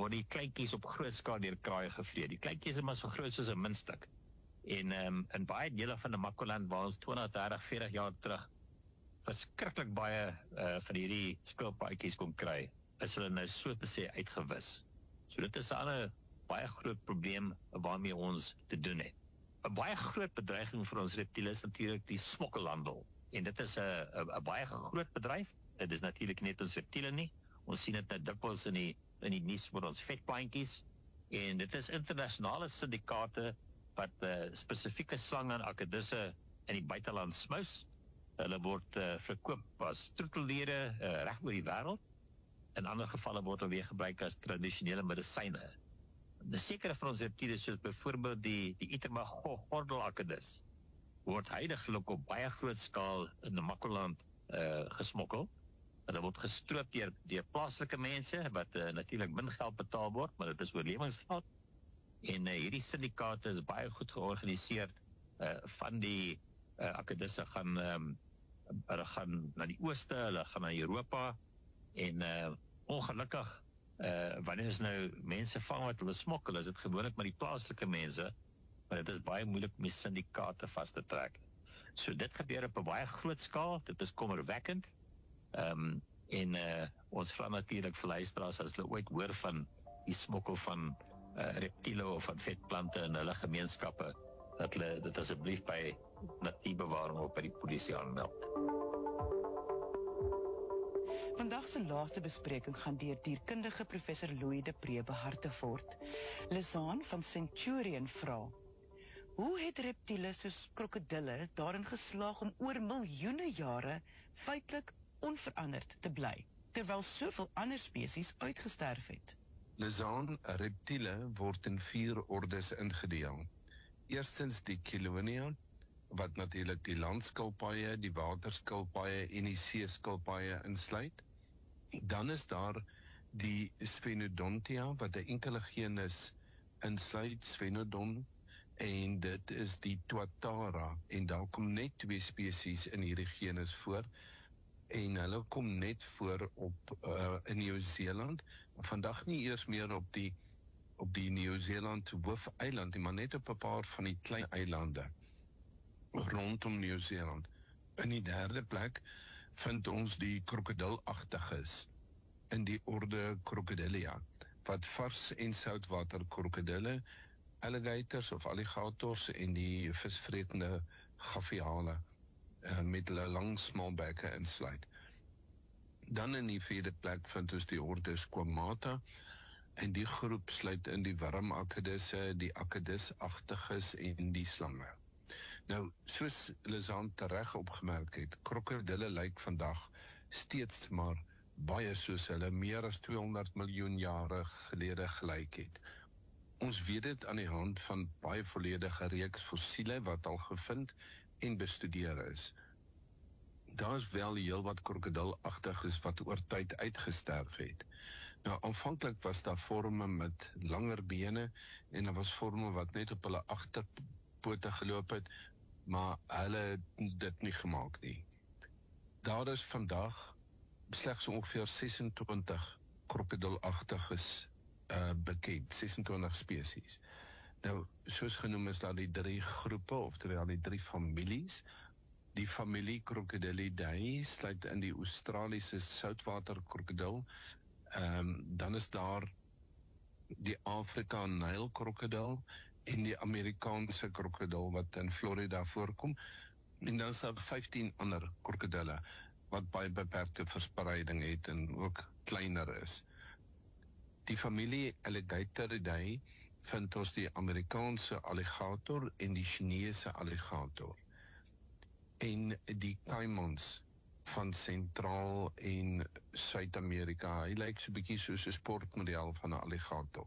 word die kleintjies op groot skaal deur kraaie gevreet. Die kleintjies is maar so groot soos 'n muntstuk. En in baie dele van Namakoland waar ons 20, 30, 40 jaar terug verskriklik baie van hierdie skilpaadjies kon kry, is hulle nou so te sê uitgewis. So dit is 'n ander baie groot probleem waarmee ons te doen het. 'n Baie groot bedreiging vir ons reptiele is natuurlik die smokkelhandel. En dit is 'n baie groot bedryf. Dit is natuurlik nie net ons reptiele nie. Ons sien dit nou dikwels in die nuus met ons vetplantjies. En dit is internasionale syndikaate wat spesifieke slange en akedisse in die buiteland smous. Hulle word verkoop as troeteldiere reg oor die wêreld. In ander gevalle word hulle weer gebruik as tradisionele medisyne. Die sekere van ons reptiele, soos byvoorbeeld die Iterma-gordelakedis, word huidiglik op baie groot skaal in Namakoland gesmokkel. Hulle word gestroop deur plaaslike mense wat natuurlik min geld betaal word, maar dit is oorlewingsgeld. En hierdie syndikaate is baie goed georganiseer. Van die akedisse hulle gaan na die ooste, hulle gaan na Europa. En ongelukkig, wanneer ons nou mense vang wat hulle smokkel, is dit gewoonlik met die plaaslike mense, maar dit is baie moeilik om die syndikaate vas te trek. So dit gebeur op 'n baie groot skaal, dit is kommerwekkend. Ons vra natuurlik vir luisteraars as hulle ooit hoor van die smokkel van reptiele of van vetplante in hulle gemeenskappe, dat hulle dit asseblief by Natuurbewaring of by die polisie aanmeld. Vandag se laaste bespreking gaan deur dierkundige professor Louis de Pre behartig word. Lizaan van Centurion vra: hoe het reptiele soos krokodille daarin geslaag om oor miljoene jare feitelik onveranderd te bly, terwyl soveel ander spesies uitgesterf het? Lizaan, reptiele word in 4 ordes ingedeel. Eerstens die Chelonia, wat natuurlik die landskilpaaie, die waterskilpaaie en die seeskilpaaie insluit. Dan is daar die Sphenodontia, wat 'n enkele genus insluit, Sphenodon, en dit is die Tuatara, en daar kom net 2 spesies in hierdie genus voor, en hulle kom net voor in Nieu-Seeland, vandag nie eers meer op die Nieu-Seeland hoofeiland, maar net op 'n paar van die klein eilande rondom Nieu-Seeland. In die 3de plek vind ons die krokodilagtiges in die orde Crocodilia, wat vars en soutwater krokodille, alligators of alligators en die visvretende gaviale met hulle lang smalbekke insluit. Dan in die 4de plek vind ons die orde Squamata, en die groep sluit in die wurmakedisse, die akedisagtiges en die slange. Nou, soos Lizaan tereg opgemerk het, krokodille lyk vandag steeds maar baie soos hulle meer as 200 miljoen jare gelede gelyk het. Ons weet dit aan die hand van baie volledige reeks fossiele wat al gevind en bestudeer is. Daar is wel heel wat krokodilagtiges wat oor tyd uitgesterf het. Nou, aanvanklik was daar vorme met langer bene en daar was vorme wat net op hulle agterpote geloop het, maar hulle het dit nie gemaak nie. Daar is vandag slegs ongeveer 26 krokodilagtiges bekend, 26 spesies. Nou, soos genoem is daar die 3 groepe, of die 3 families. Die familie Crocodilidae sluit in die Australiese soutwater krokodil. Dan is daar die Afrika Nile krokodil en die Amerikaanse krokodil wat in Florida voorkom. En dan is daar 15 ander krokodille wat baie beperkte verspreiding het en ook kleiner is. Die familie Alligatoridae vind ons die Amerikaanse alligator en die Chinese alligator. En die caimans van Sentraal en Suid-Amerika, hy lyk so 'n bietjie soos 'n sportmodel van 'n alligator.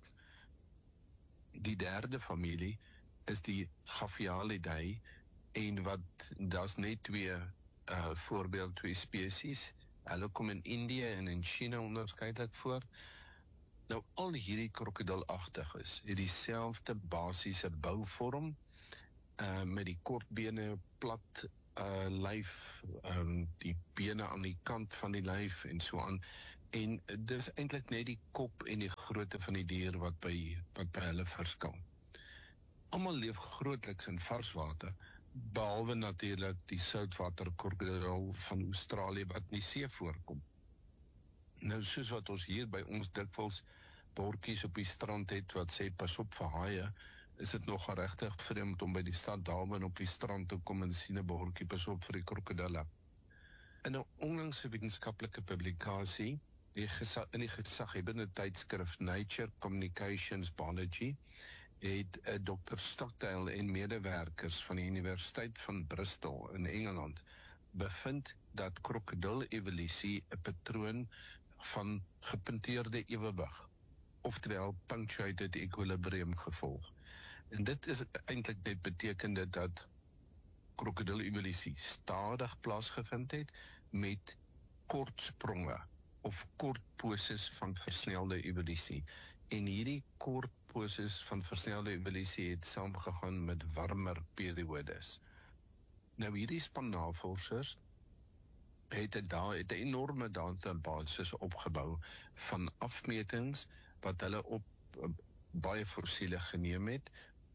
Die 3de familie is die Gavialidae, en wat daar's net 2 voorbeeld 2 spesies. Hulle kom in Indië en in China onderskeidelik voor. Nou, al hierdie krokodilagtiges het dieselfde basiese bouvorm, met die kort bene, plat lyf, die bene aan die kant van die lyf en so aan. En dis eintlik net die kop en die grootte van die dier wat by hulle verskil. Almal leef grootliks in varswater, behalwe natuurlik die soutwaterkrokodil van Australië wat in die see voorkom. Nou soos wat ons hier by ons dikwels bordjies op die strand het wat sê pas op vir haie, is dit nog regtig vreemd om by die stad Darwin op die strand te kom en sien 'n bordjie pas op vir die krokodille. In 'n onlangse wetenskaplike publikasie, in die gesaghebende tydskrif Nature Communications Biology, het Dr. Stockdale en medewerkers van die Universiteit van Bristol in Engeland bevind dat krokodil-evolusie 'n patroon van gepunteerde ewewig, oftewel punctuated equilibrium gevolg. En dit is eintlik net beteken dat krokodil-evolusie stadig plaasgevind het met kort spronge of kort poses van versnelde evolusie. En hierdie kort poses van versnelde evolusie het saamgegaan met warmer periodes. Nou hierdie span navorsers het 'n enorme databasis opgebou van afmetings wat hulle op baie fossiele geneem het.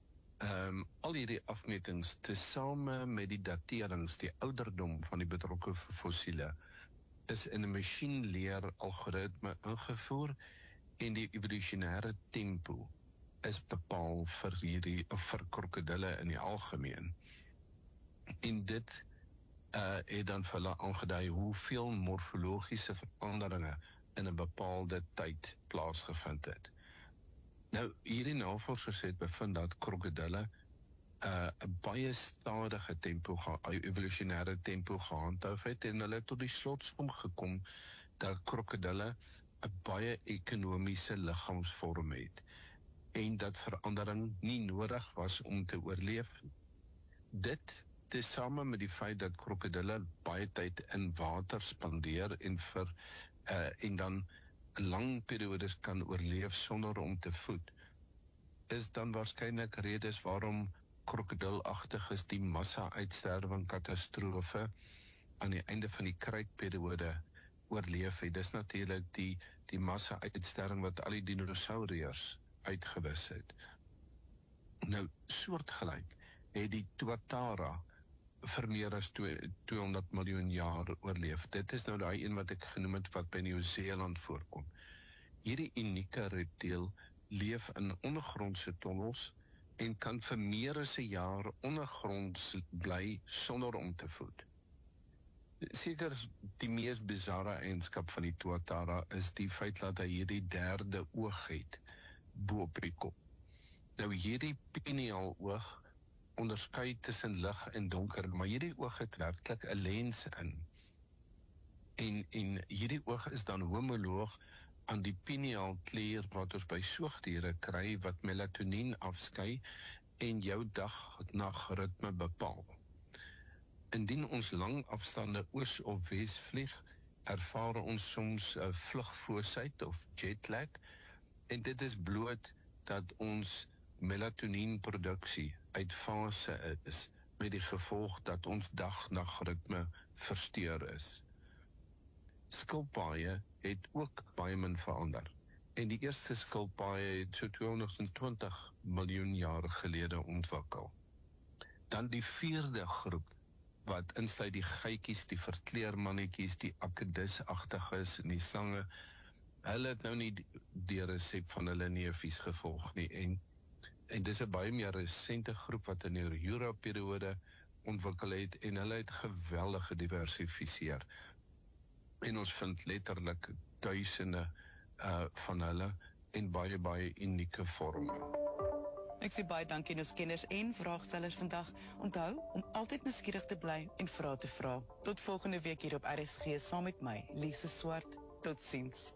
Al hierdie afmetings tesame met die daterings, die ouderdom van die betrokke fossiele, is in 'n masjienleer algoritme ingevoer en die evolusionêre tempo is bepaal vir krokodille in die algemeen. En dit het dan vir hulle aangedui hoeveel morfologiese veranderinge in 'n bepaalde tyd plaasgevind het. Nou, hierdie navorsers het bevind dat krokodille 'n baie stadige tempo, evolusionêre tempo gehandhaaf het en hulle het tot die slotsom gekom dat krokodille 'n baie ekonomiese liggaamsvorm het en dat verandering nie nodig was om te oorleef. Dit tesame met die feit dat krokodille baie tyd in water spandeer en dan lang periodes kan oorleef sonder om te voed, is dan waarskynlik redes waarom krokodilagtiges die massa-uitsterwing katastrofe aan die einde van die krytperiode oorleef het. Dis natuurlik die massa-uitsterwing wat al die dinosauriërs uitgewis het. Nou, soortgelyk het die tuatara vir meer as 200 miljoen jaar oorleef. Dit is nou daai een wat ek genoem het wat by Nieu-Seeland voorkom. Hierdie unieke reptiel leef in ondergrondse tonnels en kan vir meer as 'n jaar ondergronds bly sonder om te voed. Seker die mees bizarre eienskap van die tuatara is die feit dat hy hierdie derde oog het bo op die kop. Nou hierdie pineal oog onderskei tussen lig en donker, maar hierdie oog het werklik 'n lens in. En hierdie oog is dan homoloog aan die pinealklier wat ons by soogdiere kry wat melatonien afskei en jou dag-nagritme bepaal. Indien ons lang afstande oos of wes vlieg, ervaar ons soms 'n vlugfoosheid of jetlag en dit is bloot dat ons melatonienproduksie uit fase is met die gevolg dat ons dag-nagritme versteur is. Skilpaaie het ook baie min verander en die eerste skilpaaie het so 220 miljoen jaar gelede ontwikkel. Dan die vierde groep wat insluit die geitjies, die verkleermannetjies, die akedusagtiges en die slange, hulle het nou nie die resep van hulle neefies gevolg nie en dis 'n baie meer resente groep wat in die Jura-periode ontwikkel het en hulle het geweldig gediversifiseer. En ons vind letterlik duisende van hulle en baie unieke vorme. Ek sê baie dankie aan ons kenners en vraagstellers vandag. Onthou om altyd nuuskierig te bly en vrae te vra. Tot volgende week hier op RSG saam met my, Lise Swart. Totsiens.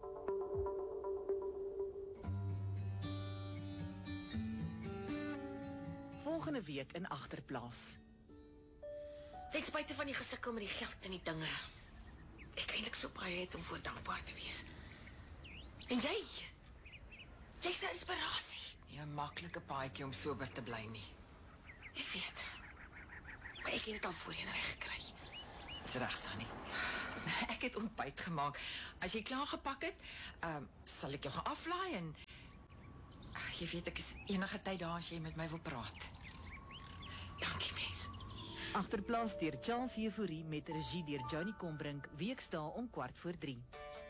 Volgende week in Agterplaas. Ten spyte van die gesukkel met die geld en die dinge, ek eintlik so baie het om voor dankbaar te wees. En jy's 'n inspirasie. Nie 'n maklike paadjie om sober te bly nie. Ek weet. Maar ek het dit al voorheen reg gekry. Dis reg, Sunny. Ek het ontbyt gemaak. As jy klaar gepak het, sal ek jou gaan aflaai en Jy weet, ek is enige tyd daar as jy met my wil praat. Dankie, mens. Agterplaas deur Charles Euphorie met regie deur Johnny Combrink, weksdae om 14:15.